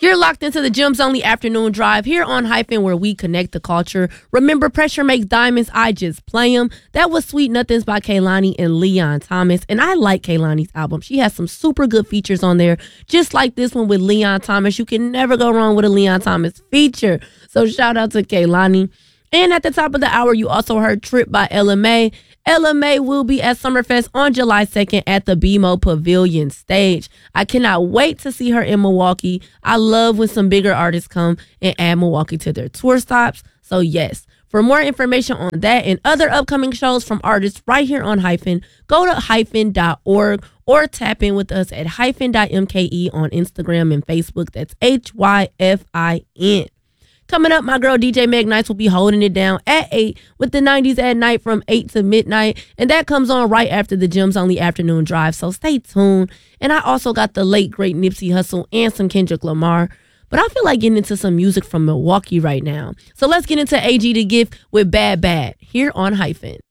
You're locked into the Gems Only Afternoon Drive here on Hyphen, where we connect the culture. Remember, pressure makes diamonds. I just play them. That was Sweet Nothings by Kehlani and Leon Thomas. And I like Kehlani's album. She has some super good features on there, just like this one with Leon Thomas. You can never go wrong with a Leon Thomas feature. So shout out to Kehlani. And at the top of the hour, you also heard Trip by LMA. LMA will be at Summerfest on July 2nd at the BMO Pavilion stage. I cannot wait to see her in Milwaukee. I love when some bigger artists come and add Milwaukee to their tour stops. So yes, for more information on that and other upcoming shows from artists right here on Hyphen, go to hyphen.org or tap in with us at hyphen.mke on Instagram and Facebook. That's HYFIN. Coming up, my girl DJ Meg Nights will be holding it down at 8 with the 90s at night from 8 to midnight. And that comes on right after the Gems Only Afternoon Drive. So stay tuned. And I also got the late, great Nipsey Hussle and some Kendrick Lamar. But I feel like getting into some music from Milwaukee right now. So let's get into AG the Gift with Bad Bad here on Hyphen.